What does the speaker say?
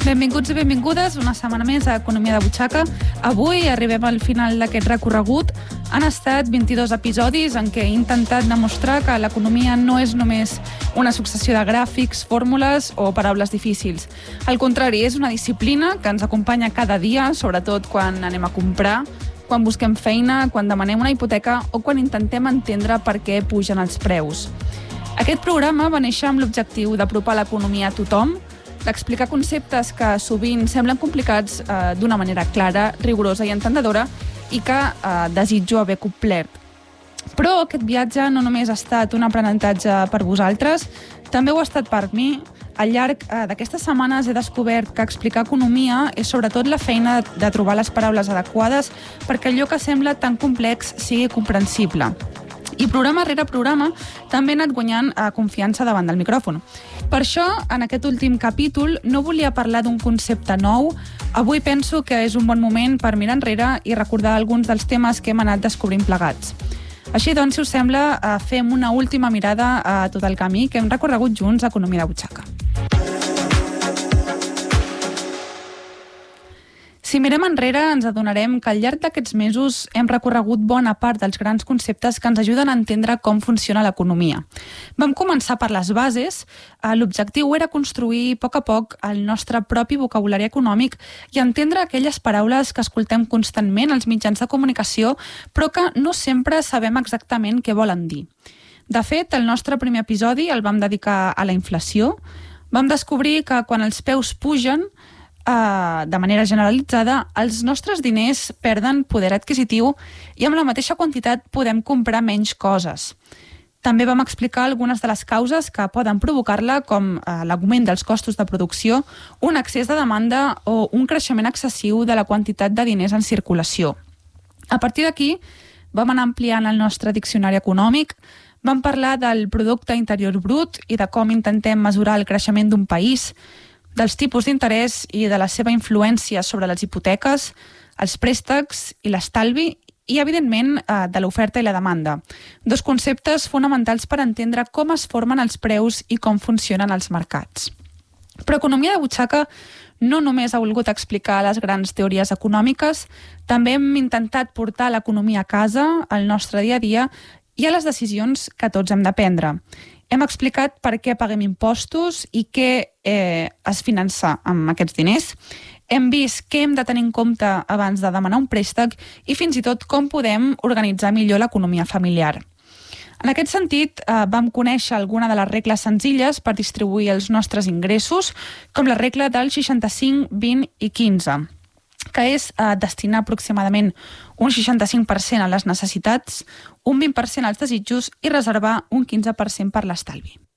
Benvinguts i benvingudes una setmana més a Economia de Butxaca. Avui arribem al final d'aquest recorregut. Han estat 22 episodis en què he intentat demostrar que l'economia no és només una successió de gràfics, fórmules o paraules difícils. Al contrari, és una disciplina que ens acompanya cada dia, sobretot quan anem a comprar, quan busquem feina, quan demanem una hipoteca o quan intentem entendre per què pugen els preus. Aquest programa va néixer amb l'objectiu d'apropar l'economia a tothom, d'explicar conceptes que sovint semblen complicats d'una manera clara, rigorosa i entendedora i que desitjo haver complert. Però aquest viatge no només ha estat un aprenentatge per vosaltres, també ho ha estat per mi. Al llarg d'aquestes setmanes he descobert que explicar economia és sobretot la feina de trobar les paraules adequades perquè allò que sembla tan complex sigui comprensible. I programa rere programa també he anat guanyant confiança davant del micròfon. Per això, en aquest últim capítol, no volia parlar d'un concepte nou. Avui penso que és un bon moment per mirar enrere i recordar alguns dels temes que hem anat descobrint plegats. Així doncs, si us sembla, fem una última mirada a tot el camí que hem recorregut junts a Economia de Butxaca. Si mirem enrere, ens adonarem que al llarg d'aquests mesos hem recorregut bona part dels grans conceptes que ens ajuden a entendre com funciona l'economia. Vam començar per les bases. L'objectiu era construir a poc el nostre propi vocabulari econòmic i entendre aquelles paraules que escoltem constantment als mitjans de comunicació, però que no sempre sabem exactament què volen dir. De fet, el nostre primer episodi el vam dedicar a la inflació. Vam descobrir que quan els preus pugen, de manera generalitzada, els nostres diners perden poder adquisitiu i amb la mateixa quantitat podem comprar menys coses. També vam explicar algunes de les causes que poden provocar-la, com l'augment dels costos de producció, un excés de demanda o un creixement excessiu de la quantitat de diners en circulació. A partir d'aquí, vam anar ampliant el nostre diccionari econòmic, vam parlar del producte interior brut i de com intentem mesurar el creixement d'un país, dels tipus d'interès i de la seva influència sobre les hipoteques, els préstecs i l'estalvi i, evidentment, de l'oferta i la demanda. Dos conceptes fonamentals per entendre com es formen els preus i com funcionen els mercats. Però Economia de Butxaca no només ha volgut explicar les grans teories econòmiques, també hem intentat portar l'economia a casa, al nostre dia a dia i a les decisions que tots hem de prendre. Hem explicat per què paguem impostos i què es finança amb aquests diners. Hem vist què hem de tenir en compte abans de demanar un préstec i fins i tot com podem organitzar millor l'economia familiar. En aquest sentit, vam conèixer alguna de les regles senzilles per distribuir els nostres ingressos, com la regla del 65, 20 i 15, que és destinar aproximadament un 65% a les necessitats, un 20% als desitjos i reservar un 15% per l'estalvi.